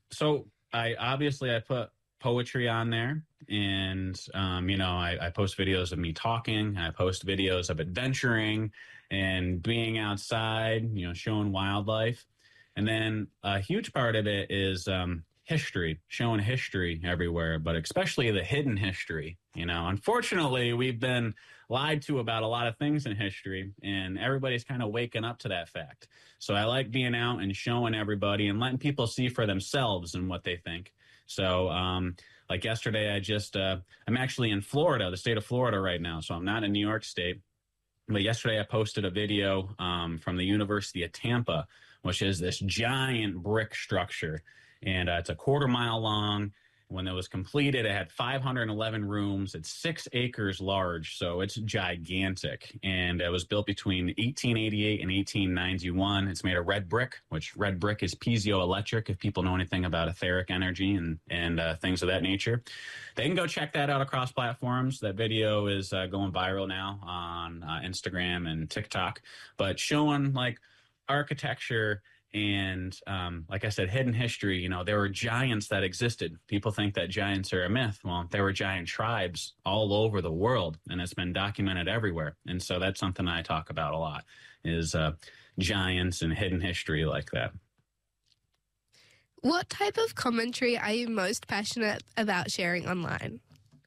So I put poetry on there, and I post videos of me talking. I post videos of adventuring and being outside, showing wildlife. And then a huge part of it is history, showing history everywhere, but especially the hidden history. Unfortunately, we've been lied to about a lot of things in history, and everybody's kind of waking up to that fact. So I like being out and showing everybody and letting people see for themselves and what they think. So, like yesterday, I'm actually in Florida, the state of Florida right now. So I'm not in New York State. But yesterday I posted a video from the University of Tampa, which is this giant brick structure. And it's a quarter mile long. When it was completed, it had 511 rooms. It's 6 acres large, so it's gigantic. And it was built between 1888 and 1891. It's made of red brick, which red brick is piezoelectric, if people know anything about etheric energy and things of that nature. They can go check that out across platforms. That video is going viral now on Instagram and TikTok, but showing like architecture and like I said, hidden history. There were giants that existed. People think that giants are a myth. Well, there were giant tribes all over the world, and it's been documented everywhere. And so that's something I talk about a lot is giants and hidden history like that. What type of commentary are you most passionate about sharing online?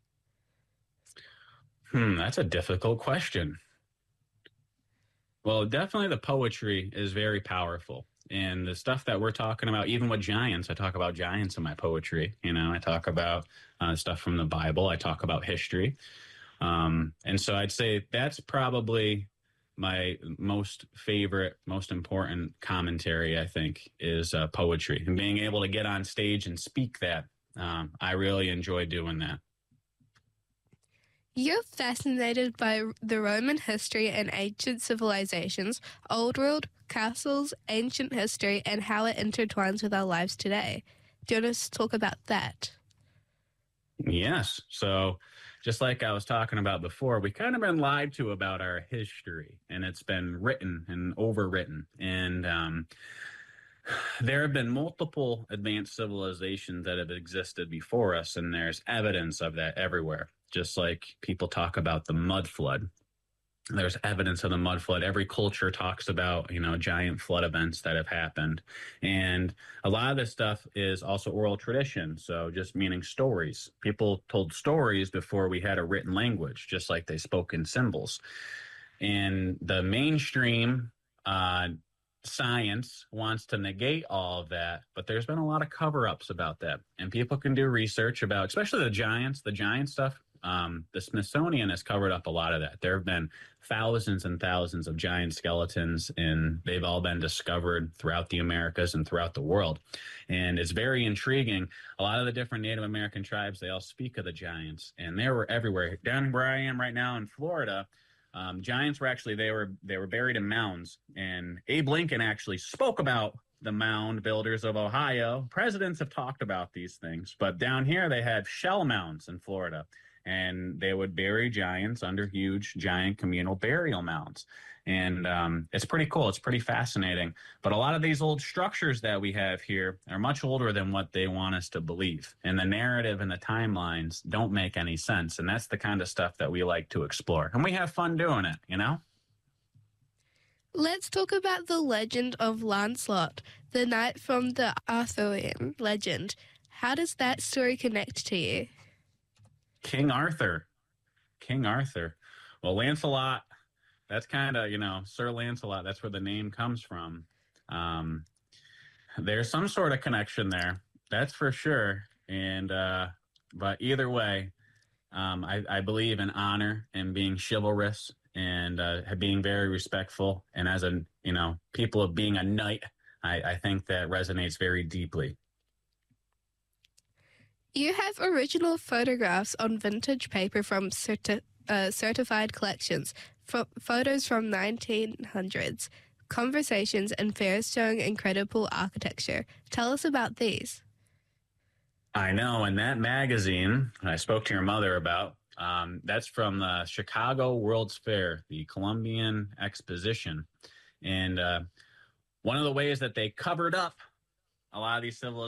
That's a difficult question. Well, definitely the poetry is very powerful. And the stuff that we're talking about, even with giants, I talk about giants in my poetry. I talk about stuff from the Bible. I talk about history. And so I'd say that's probably my most favorite, most important commentary, I think, is poetry. And being able to get on stage and speak that, I really enjoy doing that. You're fascinated by the Roman history and ancient civilizations, old world, castles, ancient history, and how it intertwines with our lives today. Do you want to talk about that? Yes. So just like I was talking about before, we kind of been lied to about our history, and it's been written and overwritten. And there have been multiple advanced civilizations that have existed before us, and there's evidence of that everywhere. Just like people talk about the mud flood, there's evidence of the mud flood. Every culture talks about, giant flood events that have happened. And a lot of this stuff is also oral tradition. So just meaning stories. People told stories before we had a written language, just like they spoke in symbols. And the mainstream science wants to negate all of that, but there's been a lot of cover-ups about that. And people can do research about, especially the giant stuff. The Smithsonian has covered up a lot of that. There have been thousands and thousands of giant skeletons, and they've all been discovered throughout the Americas and throughout the world. And it's very intriguing. A lot of the different Native American tribes, they all speak of the giants, and they were everywhere. Down where I am right now in Florida, giants were actually they were buried in mounds, and Abe Lincoln actually spoke about the mound builders of Ohio. Presidents have talked about these things, but down here they have shell mounds in Florida, and they would bury giants under huge, giant communal burial mounds. And it's pretty cool. It's pretty fascinating. But a lot of these old structures that we have here are much older than what they want us to believe. And the narrative and the timelines don't make any sense. And that's the kind of stuff that we like to explore. And we have fun doing it. Let's talk about the legend of Lancelot, the knight from the Arthurian legend. How does that story connect to you? King Arthur. King Arthur. Well, Lancelot, that's kind of, Sir Lancelot, that's where the name comes from. There's some sort of connection there, that's for sure. And, but either way, I believe in honor and being chivalrous and being very respectful. And as people of being a knight, I think that resonates very deeply. You have original photographs on vintage paper from certified collections, photos from 1900s, conversations and fairs showing incredible architecture. Tell us about these. I know, and that magazine I spoke to your mother about, that's from the Chicago World's Fair, the Columbian Exposition. And one of the ways that they covered up a lot of these civilizations